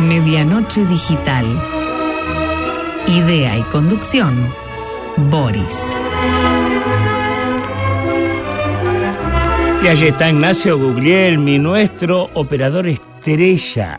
Medianoche Digital. Idea y conducción, Boris. Y allí está Ignacio Guglielmi, nuestro operador estrella.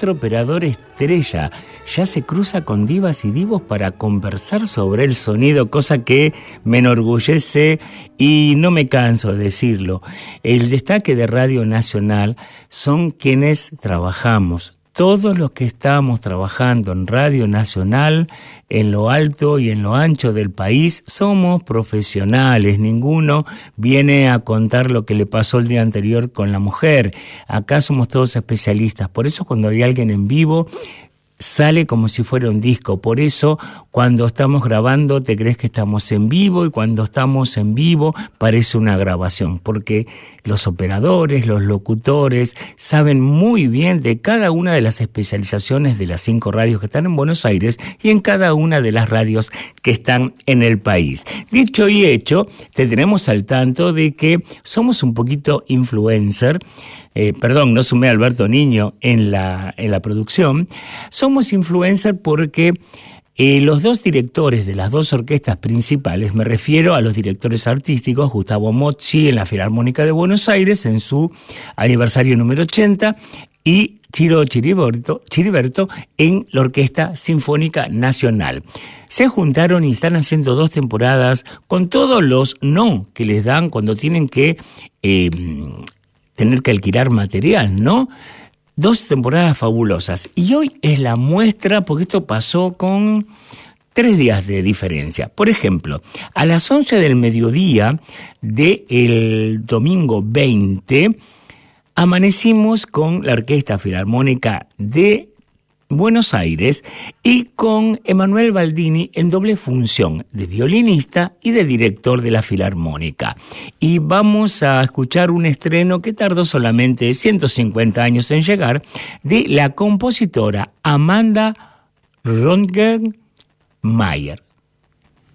Ya se cruza con divas y divos para conversar sobre el sonido, cosa que me enorgullece y no me canso de decirlo. El destaque de Radio Nacional son quienes trabajamos. Todos los que estamos trabajando en Radio Nacional, en lo alto y en lo ancho del país, somos profesionales. Ninguno viene a contar lo que le pasó el día anterior con la mujer. Acá somos todos especialistas. Por eso cuando hay alguien en vivo, sale como si fuera un disco. Por eso cuando estamos grabando te crees que estamos en vivo, y cuando estamos en vivo parece una grabación, porque los operadores, los locutores saben muy bien de cada una de las especializaciones de las 5 radios que están en Buenos Aires y en cada una de las radios que están en el país. Dicho y hecho, te tenemos al tanto de que somos un poquito influencer. No sumé a Alberto Niño en la producción. Somos influencer porque los dos directores de las dos orquestas principales, me refiero a los directores artísticos, Gustavo Mocci en la Filarmónica de Buenos Aires en su aniversario número 80 y Ciro Chiriberto en la Orquesta Sinfónica Nacional. Se juntaron y están haciendo 2 temporadas con todos los no que les dan cuando tienen que tener que alquilar material, ¿no? 2 temporadas fabulosas. Y hoy es la muestra, porque esto pasó con 3 días de diferencia. Por ejemplo, a las 11 del mediodía del domingo 20, amanecimos con la Orquesta Filarmónica de Buenos Aires y con Emanuel Baldini en doble función de violinista y de director de la Filarmónica. Y vamos a escuchar un estreno que tardó solamente 150 años en llegar, de la compositora Amanda Röntgen-Mayer.